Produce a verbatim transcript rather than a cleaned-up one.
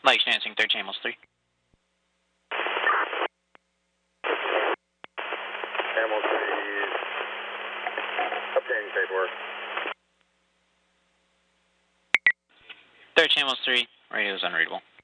Mike Stancing, third channel three. Channel three, obtaining paperwork. Third channel three, radio is unreadable.